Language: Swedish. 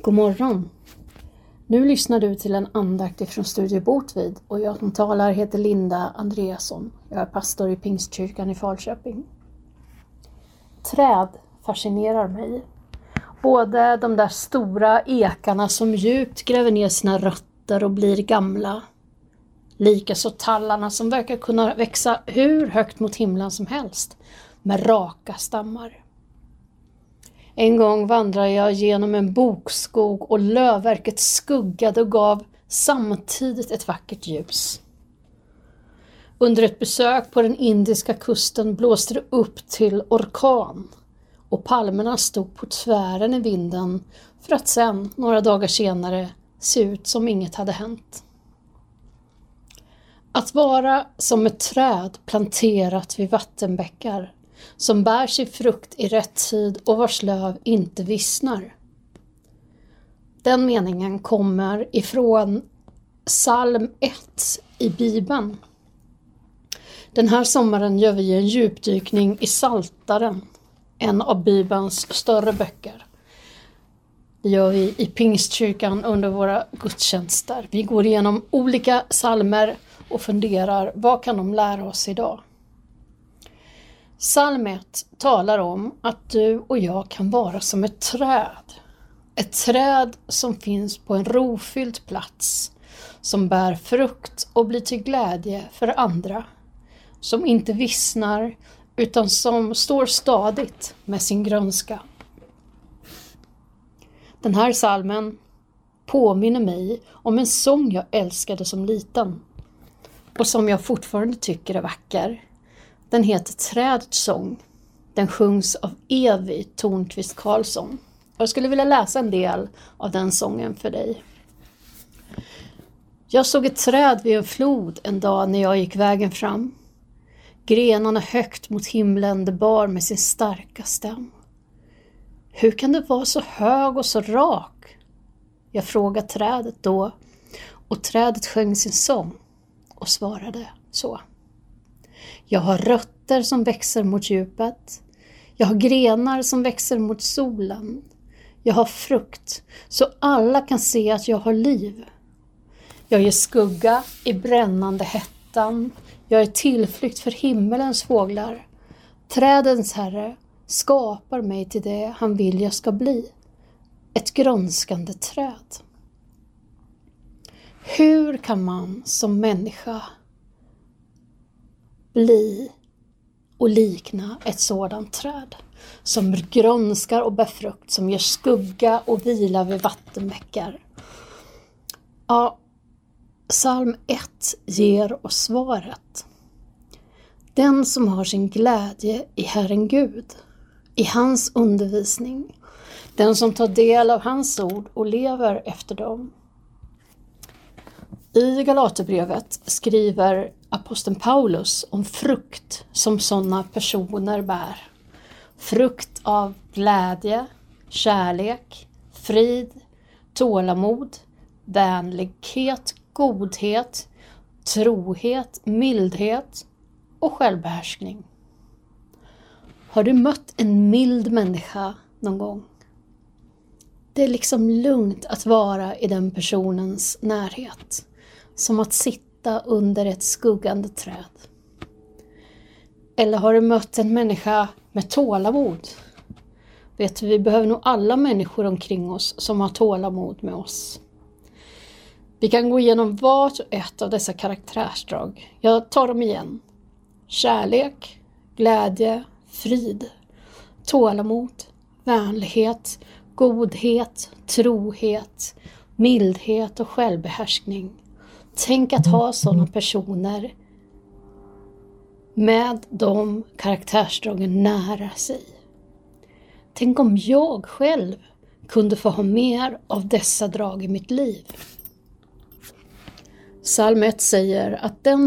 God morgon. Nu lyssnar du till en andakt från Studio Bortvid och jag som talar heter Linda Andreasson. Jag är pastor i Pingstkyrkan i Falköping. Träd fascinerar mig. Både de där stora ekarna som djupt gräver ner sina rötter och blir gamla. Likaså tallarna som verkar kunna växa hur högt mot himlen som helst med raka stammar. En gång vandrade jag genom en bokskog och lövverket skuggade och gav samtidigt ett vackert ljus. Under ett besök på den indiska kusten blåste det upp till orkan och palmerna stod på tvären i vinden för att sen, några dagar senare, se ut som inget hade hänt. Att vara som ett träd planterat vid vattenbäckar som bär sig frukt i rätt tid och vars löv inte vissnar. Den meningen kommer ifrån psalm 1 i Bibeln. Den här sommaren gör vi en djupdykning i Psaltaren, en av Bibelns större böcker. Det gör vi i Pingstkyrkan under våra gudstjänster. Vi går igenom olika psalmer och funderar, vad kan de lära oss idag? Psalm 1 talar om att du och jag kan vara som ett träd. Ett träd som finns på en rofylld plats, som bär frukt och blir till glädje för andra. Som inte vissnar utan som står stadigt med sin grönska. Den här psalmen påminner mig om en sång jag älskade som liten och som jag fortfarande tycker är vacker. Den heter Trädets sång. Den sjungs av Evi Tornqvist Karlsson. Jag skulle vilja läsa en del av den sången för dig. Jag såg ett träd vid en flod en dag när jag gick vägen fram. Grenarna högt mot himlen det bar med sin starka stam. Hur kan det vara så hög och så rak? Jag frågade trädet då och trädet sjöng sin sång och svarade så. Jag har rötter som växer mot djupet. Jag har grenar som växer mot solen. Jag har frukt så alla kan se att jag har liv. Jag ger skugga i brännande hettan. Jag är tillflykt för himmelens fåglar. Trädens herre skapar mig till det han vill jag ska bli. Ett grönskande träd. Hur kan man som människa bli och likna ett sådant träd som grönskar och bär frukt, som ger skugga och vila vid vattenbäckar? Ja, psalm 1 ger oss svaret. Den som har sin glädje i Herren Gud, i hans undervisning, den som tar del av hans ord och lever efter dem. I Galaterbrevet skriver aposteln Paulus om frukt som sådana personer bär. Frukt av glädje, kärlek, frid, tålamod, vänlighet, godhet, trohet, mildhet och självbehärskning. Har du mött en mild människa någon gång? Det är liksom lugnt att vara i den personens närhet. Som att sitta under ett skuggande träd. Eller har du mött en människa med tålamod? Vet du, vi behöver nog alla människor omkring oss som har tålamod med oss. Vi kan gå igenom vart och ett av dessa karaktärsdrag. Jag tar dem igen. Kärlek, glädje, frid, tålamod, vänlighet, godhet, trohet, mildhet och självbehärskning. Tänk att ha sådana personer med de karaktärsdragen nära sig. Tänk om jag själv kunde få ha mer av dessa drag i mitt liv. Psalm 1 säger att den